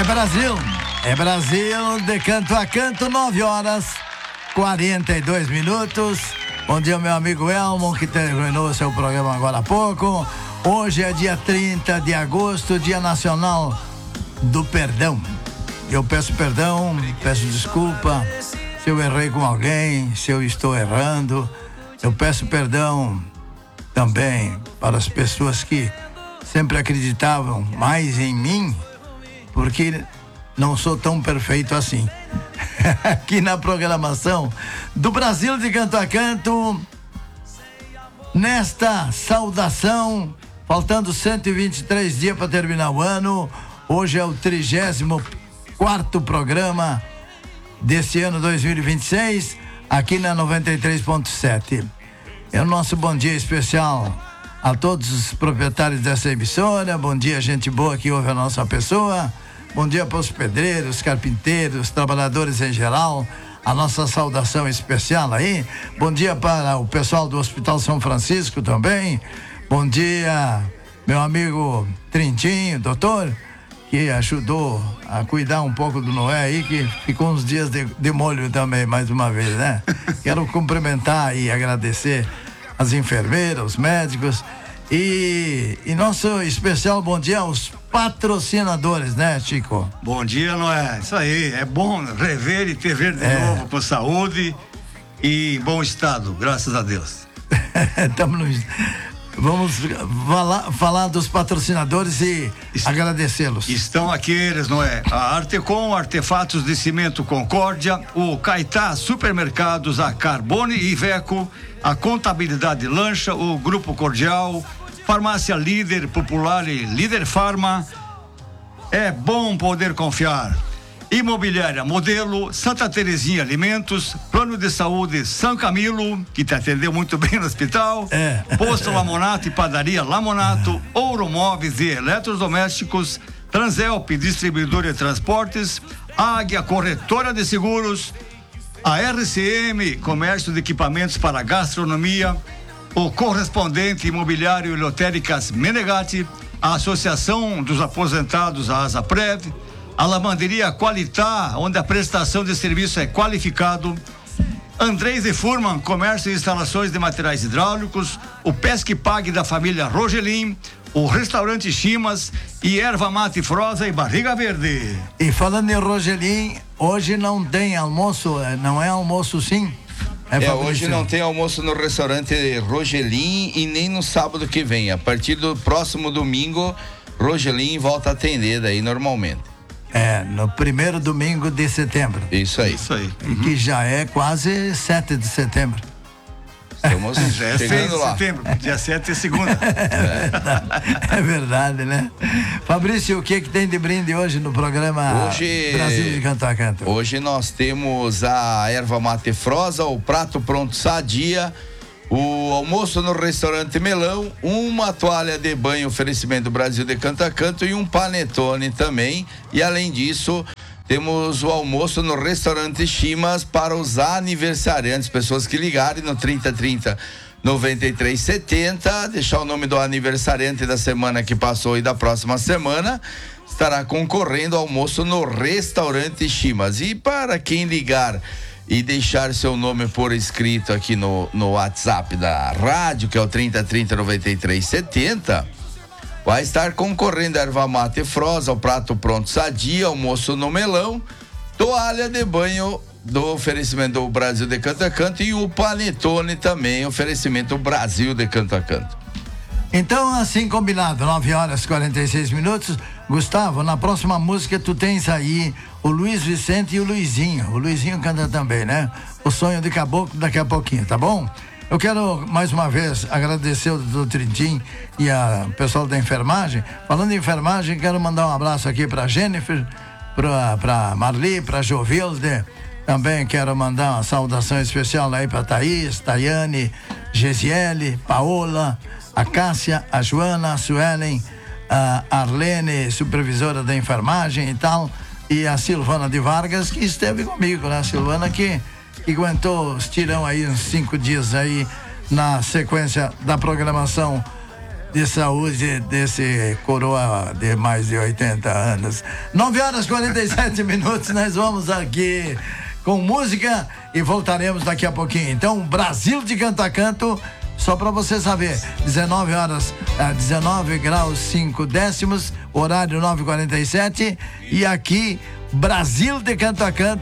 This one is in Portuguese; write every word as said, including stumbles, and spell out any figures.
É Brasil, é Brasil, de canto a canto, nove horas, quarenta e dois minutos. Bom dia, meu amigo Elmo, que terminou seu programa agora há pouco. Hoje é dia trinta de agosto, Dia Nacional do Perdão. Eu peço perdão, peço desculpa se eu errei com alguém, se eu estou errando. Eu peço perdão também para as pessoas que sempre acreditavam mais em mim, porque não sou tão perfeito assim. Aqui na programação do Brasil de Canto a Canto, nesta saudação, faltando cento e vinte e três dias para terminar o ano. Hoje é o trigésimo quarto programa desse ano dois mil e vinte e seis, aqui na noventa e três ponto sete. É o nosso bom dia especial a todos os proprietários dessa emissora. Bom dia, gente boa que ouve a nossa pessoa. Bom dia para os pedreiros, carpinteiros, trabalhadores em geral. A nossa saudação especial aí. Bom dia para o pessoal do Hospital São Francisco também. Bom dia, meu amigo Trintinho, doutor, que ajudou a cuidar um pouco do Noé aí, que ficou uns dias de, de molho também, mais uma vez, né? Quero cumprimentar e agradecer as enfermeiras, os médicos e, e nosso especial bom dia aos patrocinadores, né, Chico? Bom dia, Noé. Isso aí, é bom rever e te ver de é. novo com saúde e em bom estado, graças a Deus. Estamos no... Vamos falar, falar dos patrocinadores e Est- agradecê-los. Estão aqui eles, não é? A Artecom, Artefatos de Cimento Concórdia, o Caetá Supermercados, a Carbone e Iveco, a Contabilidade Lancha, o Grupo Cordial, Farmácia Líder Popular e Líder Farma. É bom poder confiar. Imobiliária Modelo, Santa Terezinha Alimentos, Plano de Saúde São Camilo, que te atendeu muito bem no hospital, é. Posto Lamonato e Padaria Lamonato, Ouro Móveis e Eletrodomésticos, Transelp, Distribuidor de Transportes, Águia Corretora de Seguros, a R C M, Comércio de Equipamentos para Gastronomia, o Correspondente Imobiliário e Lotéricas Menegatti, a Associação dos Aposentados, a ASAPREV, a Lavanderia Qualitá, onde a prestação de serviço é qualificado, Andrés e Furman, comércio e instalações de materiais hidráulicos, o Pesque Pague da família Rogelin, o Restaurante Chimas e Erva Mate Frosa e Barriga Verde. E falando em Rogelin, hoje não tem almoço, não é almoço sim? É, é hoje não tem almoço no restaurante Rogelin e nem no sábado que vem. A partir do próximo domingo, Rogelin volta a atender daí normalmente. É, no primeiro domingo de setembro. Isso aí. Isso aí. Uhum. Que já é quase sete de setembro. Estamos já é seis de setembro, dia sete é segunda. É verdade, é verdade, né? Fabrício, o que que tem de brinde hoje no programa hoje, Brasil de Canto a Canto? Hoje nós temos a erva mate frosa, o prato pronto sadia, o almoço no restaurante Melão, uma toalha de banho, oferecimento do Brasil de Canto a Canto e um panetone também. E além disso, temos o almoço no restaurante Chimas para os aniversariantes, pessoas que ligarem no trinta trinta noventa e três setenta, deixar o nome do aniversariante da semana que passou e da próxima semana, estará concorrendo ao almoço no restaurante Chimas. E para quem ligar e deixar seu nome por escrito aqui no, no WhatsApp da rádio, que é o trinta trinta noventa e três setenta, vai estar concorrendo a erva mate frosa, o prato pronto sadia, almoço no melão, toalha de banho do oferecimento do Brasil de Canto a Canto e o panetone também, oferecimento do Brasil de Canto a Canto. Então, assim combinado, nove horas e quarenta e seis minutos. Gustavo, na próxima música tu tens aí o Luiz Vicente e o Luizinho. O Luizinho canta também, né? O Sonho de Caboclo daqui a pouquinho, tá bom? Eu quero mais uma vez agradecer o doutor Trintim e a pessoal da enfermagem. Falando em enfermagem, quero mandar um abraço aqui pra Jennifer, pra, pra Marli, pra Jovilde. Também quero mandar uma saudação especial aí pra Thaís, Tayane, Gesiele, Paola, a Cássia, a Joana, a Suelen, a Arlene, supervisora da enfermagem e tal, e a Silvana de Vargas, que esteve comigo, né? A Silvana que, que aguentou os tirão aí uns cinco dias aí na sequência da programação de saúde desse coroa de mais de oitenta anos. nove horas e quarenta e sete minutos, nós vamos aqui com música e voltaremos daqui a pouquinho. Então, Brasil de Canto a Canto, só para você saber, dezenove horas, dezenove graus cinco décimos, horário nove e quarenta e sete, e aqui, Brasil de Canto a Canto.